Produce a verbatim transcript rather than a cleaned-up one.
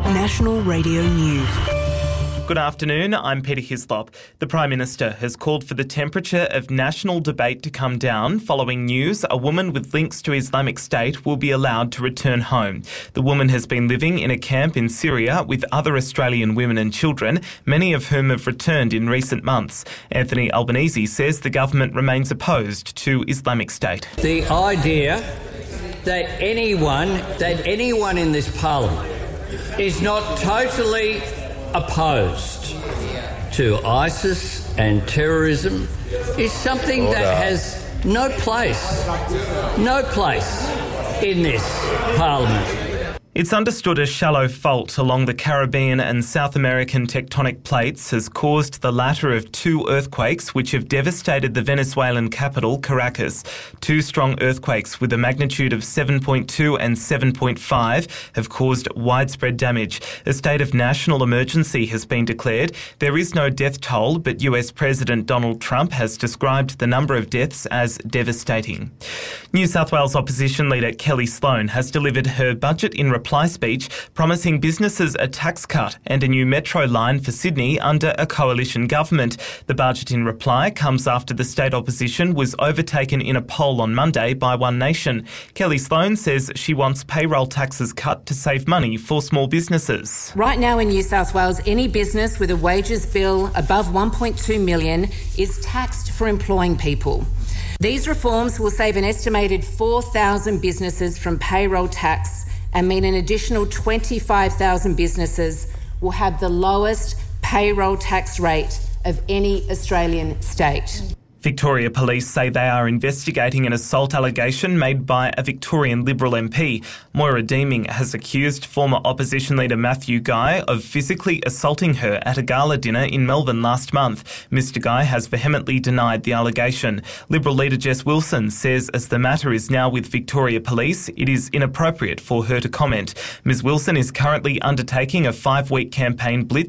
National Radio News. Good afternoon, I'm Peter Hislop. The Prime Minister has called for the temperature of national debate to come down following news a woman with links to Islamic State will be allowed to return home. The woman has been living in a camp in Syria with other Australian women and children, many of whom have returned in recent months. Anthony Albanese says the government remains opposed to Islamic State. The idea that anyone, that anyone in this parliament is not totally opposed to ISIS and terrorism is something Order. that has no place, no place in this parliament. It's understood a shallow fault along the Caribbean and South American tectonic plates has caused the latter of two earthquakes which have devastated the Venezuelan capital, Caracas. Two strong earthquakes with a magnitude of seven point two and seven point five have caused widespread damage. A state of national emergency has been declared. There is no death toll, but U S President Donald Trump has described the number of deaths as devastating. New South Wales opposition leader Kelly Sloan has delivered her budget in reply speech promising businesses a tax cut and a new metro line for Sydney under a coalition government. The budget in reply comes after the state opposition was overtaken in a poll on Monday by One Nation. Kelly Sloan says she wants payroll taxes cut to save money for small businesses. Right now in New South Wales, any business with a wages bill above one point two million is taxed for employing people. These reforms will save an estimated four thousand businesses from payroll tax and mean an additional twenty-five thousand businesses will have the lowest payroll tax rate of any Australian state. Victoria Police say they are investigating an assault allegation made by a Victorian Liberal M P. Moira Deeming has accused former opposition leader Matthew Guy of physically assaulting her at a gala dinner in Melbourne last month. Mister Guy has vehemently denied the allegation. Liberal leader Jess Wilson says as the matter is now with Victoria Police, it is inappropriate for her to comment. Miz Wilson is currently undertaking a five-week campaign blitz